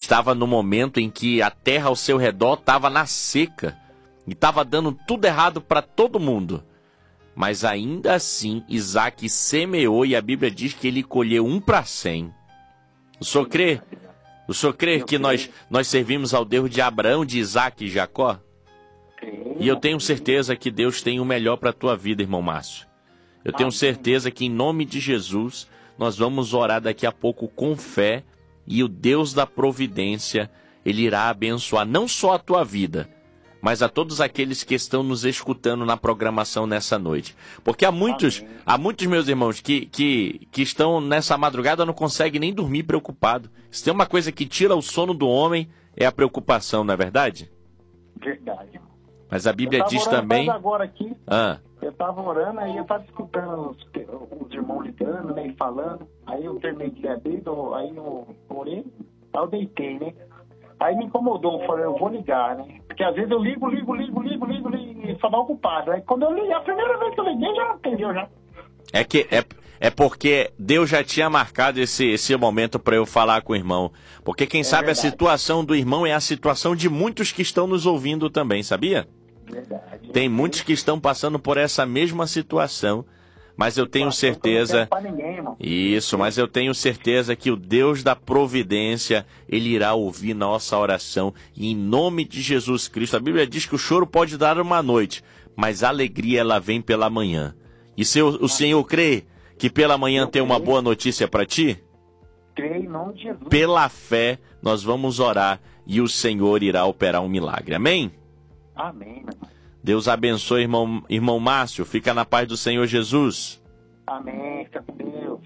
estava no momento em que a terra ao seu redor estava na seca e estava dando tudo errado para todo mundo. Mas ainda assim, Isaac semeou e a Bíblia diz que ele colheu 1 para 100. O senhor crê? O senhor crê que nós servimos ao Deus de Abraão, de Isaac e Jacó? E eu tenho certeza que Deus tem o melhor para a tua vida, irmão Márcio. Eu tenho certeza que em nome de Jesus, nós vamos orar daqui a pouco com fé e o Deus da providência, Ele irá abençoar não só a tua vida, mas a todos aqueles que estão nos escutando na programação nessa noite. Porque há muitos meus irmãos, que estão nessa madrugada não conseguem nem dormir preocupado. Se tem uma coisa que tira o sono do homem, é a preocupação, não é verdade? Verdade. Mas a Bíblia diz também... Agora aqui, eu estava orando, aí eu estava escutando os irmãos ligando, né, e falando. Aí eu terminei de beber, aí eu orei, aí eu deitei, né? Aí me incomodou, eu falei, eu vou ligar, né? Porque às vezes eu ligo e só dá ocupado. Aí quando eu liguei, a primeira vez que eu liguei, já atendeu já. É porque Deus já tinha marcado esse momento para eu falar com o irmão. Porque quem sabe verdade. A situação do irmão é a situação de muitos que estão nos ouvindo também, sabia? Verdade. Tem muitos que estão passando por essa mesma situação. Mas eu tenho certeza... Isso, mas eu tenho certeza que o Deus da providência, Ele irá ouvir nossa oração. E em nome de Jesus Cristo, a Bíblia diz que o choro pode dar uma noite, mas a alegria ela vem pela manhã. E se o Senhor crê que pela manhã tem uma boa notícia para ti? Creio em nome de Jesus. Pela fé, nós vamos orar e o Senhor irá operar um milagre. Amém? Amém, meu irmão. Deus abençoe, irmão Márcio. Fica na paz do Senhor Jesus. Amém. Fica com Deus.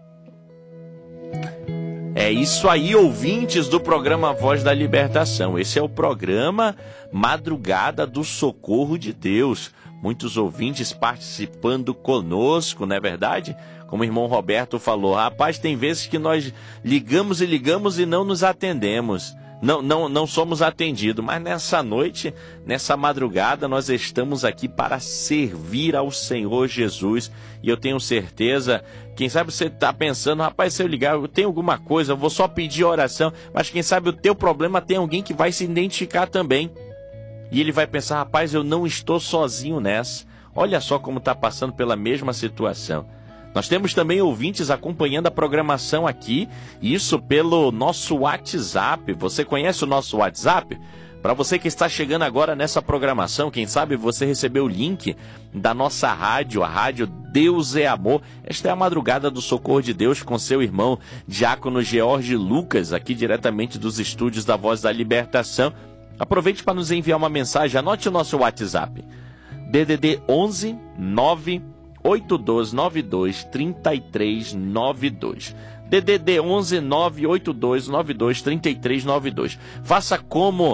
É isso aí, ouvintes do programa Voz da Libertação. Esse é o programa Madrugada do Socorro de Deus. Muitos ouvintes participando conosco, não é verdade? Como o irmão Roberto falou, rapaz, tem vezes que nós ligamos e não nos atendemos. Não somos atendidos, mas nessa noite, nessa madrugada, nós estamos aqui para servir ao Senhor Jesus. E eu tenho certeza, quem sabe você está pensando, rapaz, se eu ligar, eu tenho alguma coisa, eu vou só pedir oração, mas quem sabe o teu problema tem alguém que vai se identificar também. E ele vai pensar, rapaz, eu não estou sozinho nessa. Olha só como está passando pela mesma situação. Nós temos também ouvintes acompanhando a programação aqui, isso pelo nosso WhatsApp. Você conhece o nosso WhatsApp? Para você que está chegando agora nessa programação, quem sabe você recebeu o link da nossa rádio, a rádio Deus é Amor. Esta é a Madrugada do Socorro de Deus com seu irmão Diácono George Lucas, aqui diretamente dos estúdios da Voz da Libertação. Aproveite para nos enviar uma mensagem, anote o nosso WhatsApp. DDD 11 9 8292 3392. DDD 11 98292 3392. Faça como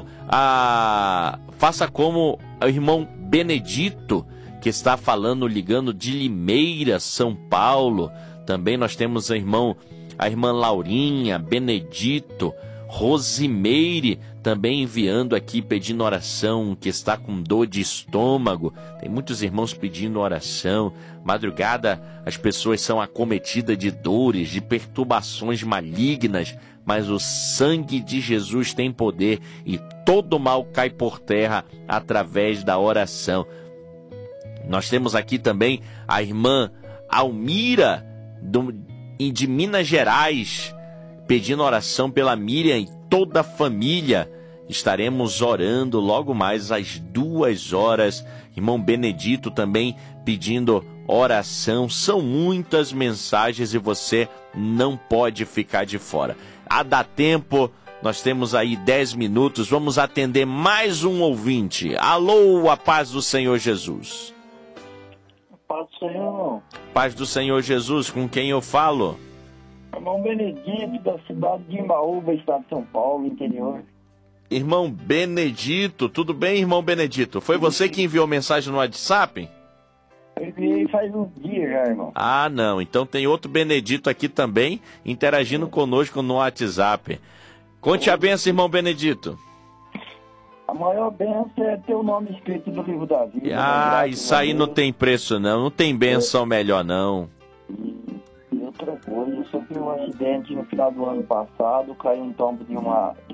o irmão Benedito, que está falando, ligando de Limeira, São Paulo. Também nós temos a irmã Laurinha, Benedito, Rosimeire, também enviando aqui, pedindo oração, que está com dor de estômago. Tem muitos irmãos pedindo oração. Madrugada, as pessoas são acometidas de dores, de perturbações malignas, mas o sangue de Jesus tem poder e todo mal cai por terra através da oração. Nós temos aqui também a irmã Almira, de Minas Gerais, pedindo oração pela Miriam e toda a família. Estaremos orando logo mais às 2 horas. Irmão Benedito também pedindo oração. São muitas mensagens e você não pode ficar de fora. Dá tempo, nós temos aí 10 minutos. Vamos atender mais um ouvinte. Alô, a paz do Senhor Jesus. Paz do Senhor. Paz do Senhor Jesus, com quem eu falo? Irmão Benedito, da cidade de Imbaúba, estado de São Paulo, interior. Irmão Benedito, tudo bem, irmão Benedito? Foi você que enviou mensagem no WhatsApp? Eu enviei faz uns dias já, irmão. Ah, não. Então tem outro Benedito aqui também, interagindo conosco no WhatsApp. Conte a benção, irmão Benedito. A maior benção é ter o nome escrito no livro da vida. Ah, isso aí não tem preço, não. Não tem benção melhor, não. E outra coisa, eu sofri um acidente no final do ano passado, caí em tombo de uma